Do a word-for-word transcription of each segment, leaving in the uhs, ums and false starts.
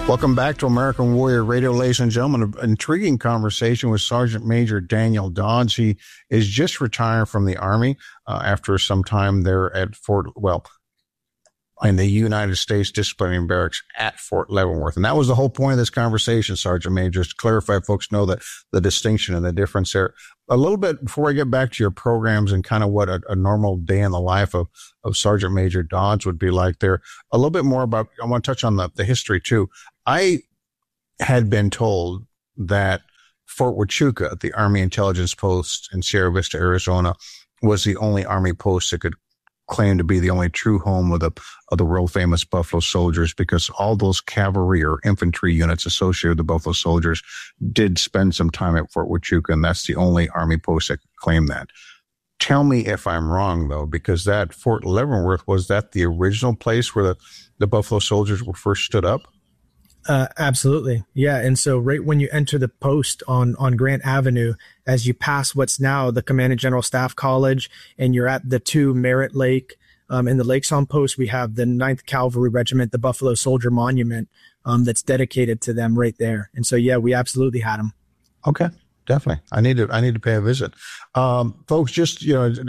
Welcome back to American Warrior Radio, ladies and gentlemen. An intriguing conversation with Sergeant Major Daniel Dodds. He is just retired from the Army uh, after some time there at Fort, well, in the United States Disciplinary Barracks at Fort Leavenworth. And that was the whole point of this conversation, Sergeant Major, is to clarify, folks know that the distinction and the difference there. A little bit before I get back to your programs and kind of what a, a normal day in the life of, of Sergeant Major Dodds would be like there, a little bit more about, I want to touch on the, the history too. I had been told that Fort Huachuca, the Army Intelligence Post in Sierra Vista, Arizona, was the only Army post that could claim to be the only true home of the of the world famous Buffalo Soldiers, because all those cavalry or infantry units associated with the Buffalo Soldiers did spend some time at Fort Huachuca, and that's the only Army post that could claim that. Tell me if I'm wrong, though, because that Fort Leavenworth, was that the original place where the, the Buffalo Soldiers were first stood up? Uh, absolutely. Yeah. And so right when you enter the post on, on Grant Avenue, as you pass what's now the Commanding General Staff College, and you're at the two Merritt Lake, um, in the Lakes on Post, we have the ninth Cavalry Regiment, the Buffalo Soldier Monument, um, that's dedicated to them right there. And so, yeah, we absolutely had them. Okay. Definitely. I need to, I need to pay a visit. Um, folks, just, you know,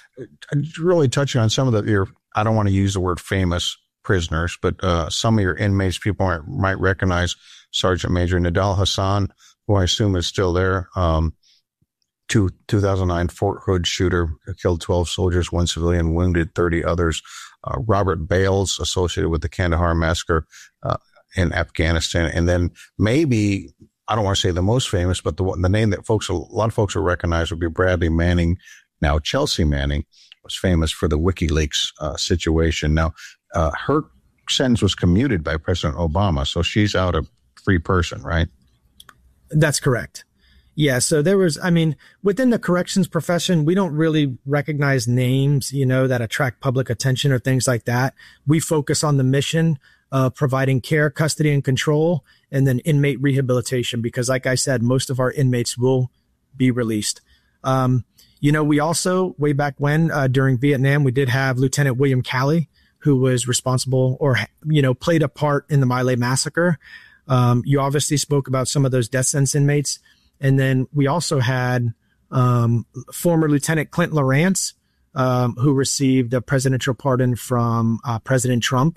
really touching on some of the, your, I don't want to use the word famous prisoners, but uh, some of your inmates, people might, might recognize Sergeant Major Nidal Hasan, who I assume is still there. Um, two, two thousand nine Fort Hood shooter, killed twelve soldiers, one civilian, wounded thirty others. Uh, Robert Bales, associated with the Kandahar massacre uh, in Afghanistan. And then maybe, I don't want to say the most famous, but the the name that folks, a lot of folks will recognize would be Bradley Manning. Now, Chelsea Manning was famous for the WikiLeaks uh, situation. Now, Uh, her sentence was commuted by President Obama, so she's out a free person, right? That's correct. Yeah. So there was, I mean, within the corrections profession, we don't really recognize names, you know, that attract public attention or things like that. We focus on the mission of providing care, custody, and control, and then inmate rehabilitation, because like I said, most of our inmates will be released. Um, you know, we also, way back when, uh, during Vietnam, we did have Lieutenant William Calley, who was responsible or, you know, played a part in the My Lai massacre. Um, you obviously spoke about some of those death sentence inmates. And then we also had um, former Lieutenant Clint Lawrence, um, who received a presidential pardon from uh, President Trump.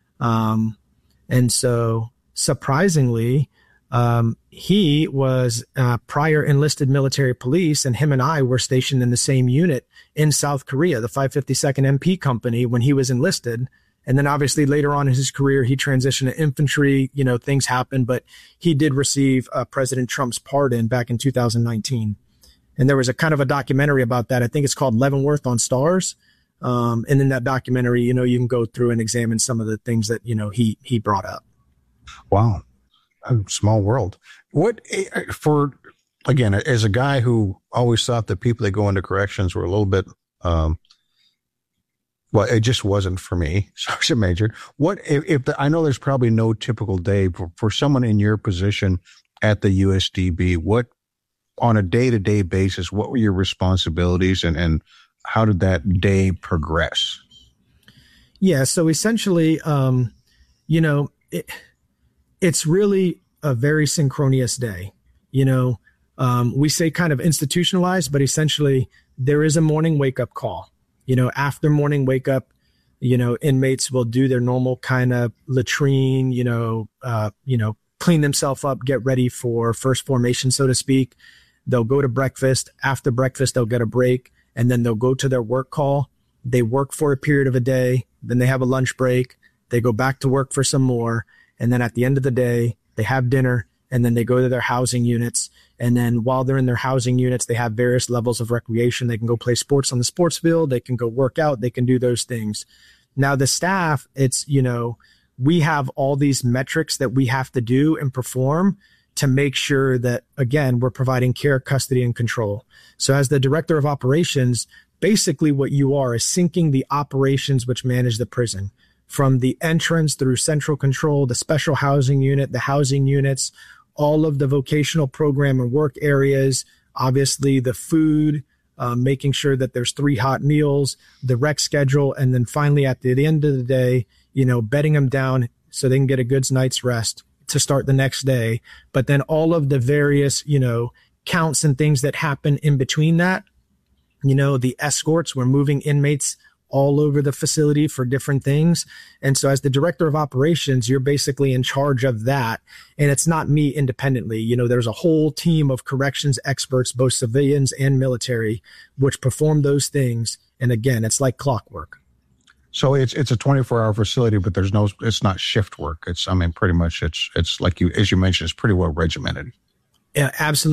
Um, and so surprisingly, um, he was uh, prior enlisted military police, and him and I were stationed in the same unit in South Korea, the five fifty-second M P Company, when he was enlisted. And then obviously later on in his career, he transitioned to infantry. You know, things happened, but he did receive uh, President Trump's pardon back in two thousand nineteen. And there was a kind of a documentary about that. I think it's called Leavenworth on Stars. Um, and in that documentary, you know, you can go through and examine some of the things that, you know, he, he brought up. Wow. A small world. What for, again, as a guy who always thought that people that go into corrections were a little bit, um, well, it just wasn't for me, Sergeant Major. What if, if the, I know there's probably no typical day for, for someone in your position at the U S D B, what on a day to day basis, what were your responsibilities and, and how did that day progress? Yeah. So essentially, um, you know, it, it's really a very synchronous day. You know, um, we say kind of institutionalized, but essentially there is a morning wake up call. You know, after morning wake up, you know, inmates will do their normal kind of latrine, you know, uh, you know, clean themselves up, get ready for first formation, so to speak. They'll go to breakfast. After breakfast, they'll get a break, and then they'll go to their work call. They work for a period of a day. Then they have a lunch break. They go back to work for some more. And then at the end of the day, they have dinner, and then they go to their housing units. And then while they're in their housing units, they have various levels of recreation. They can go play sports on the sports field. They can go work out. They can do those things. Now, the staff, it's, you know, we have all these metrics that we have to do and perform to make sure that, again, we're providing care, custody, and control. So as the director of operations, basically what you are is syncing the operations which manage the prison, from the entrance through central control, the special housing unit, the housing units, all of the vocational program and work areas, obviously the food, uh, making sure that there's three hot meals, the rec schedule, and then finally at the end of the day, you know, bedding them down so they can get a good night's rest, to start the next day. But then all of the various, you know, counts and things that happen in between that, you know, the escorts, we're moving inmates all over the facility for different things. And so as the director of operations, you're basically in charge of that. And it's not me independently. You know, there's a whole team of corrections experts, both civilians and military, which perform those things. And again, it's like clockwork. So it's it's a twenty-four hour facility, but there's no, it's not shift work. It's, I mean, pretty much it's, it's like you, as you mentioned, it's pretty well regimented. Yeah, absolutely.